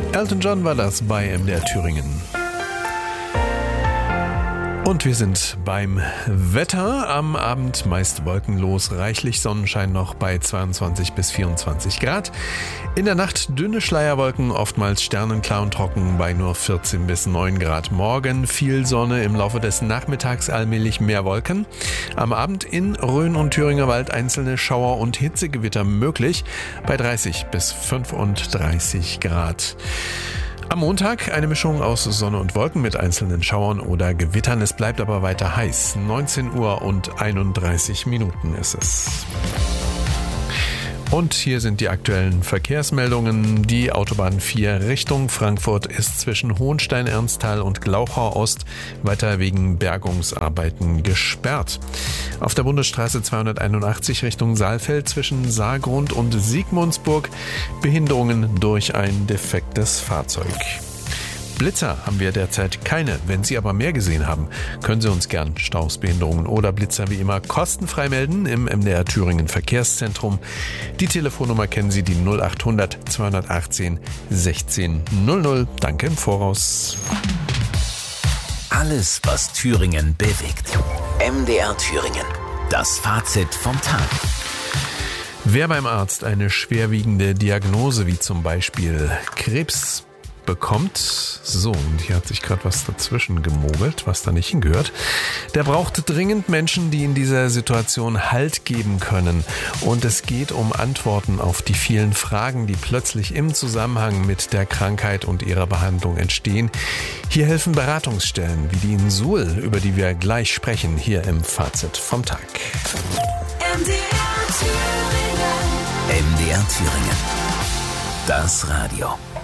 Elton John war das bei MDR Thüringen. Und wir sind beim Wetter. Am Abend meist wolkenlos, reichlich Sonnenschein noch bei 22 bis 24 Grad. In der Nacht dünne Schleierwolken, oftmals sternenklar und trocken bei nur 14 bis 9 Grad. Morgen viel Sonne, im Laufe des Nachmittags allmählich mehr Wolken. Am Abend in Rhön und Thüringer Wald einzelne Schauer und Hitzegewitter möglich bei 30 bis 35 Grad. Am Montag eine Mischung aus Sonne und Wolken mit einzelnen Schauern oder Gewittern. Es bleibt aber weiter heiß. 19 Uhr und 31 Minuten ist es. Und hier sind die aktuellen Verkehrsmeldungen. Die Autobahn 4 Richtung Frankfurt ist zwischen Hohenstein-Ernsthal und Glauchau Ost weiter wegen Bergungsarbeiten gesperrt. Auf der Bundesstraße 281 Richtung Saalfeld zwischen Saargrund und Sigmundsburg Behinderungen durch ein defektes Fahrzeug. Blitzer haben wir derzeit keine. Wenn Sie aber mehr gesehen haben, können Sie uns gern Staus, Behinderungen oder Blitzer wie immer kostenfrei melden im MDR Thüringen Verkehrszentrum. Die Telefonnummer kennen Sie, die 0800 218 16 00. Danke im Voraus. Alles, was Thüringen bewegt. MDR Thüringen. Das Fazit vom Tag. Wer beim Arzt eine schwerwiegende Diagnose wie zum Beispiel Krebs bekommt, so, und hier hat sich gerade was dazwischen gemogelt, was da nicht hingehört, der braucht dringend Menschen, die in dieser Situation Halt geben können. Und es geht um Antworten auf die vielen Fragen, die plötzlich im Zusammenhang mit der Krankheit und ihrer Behandlung entstehen. Hier helfen Beratungsstellen wie die in Suhl, über die wir gleich sprechen, hier im Fazit vom Tag. MDR Thüringen. Das Radio.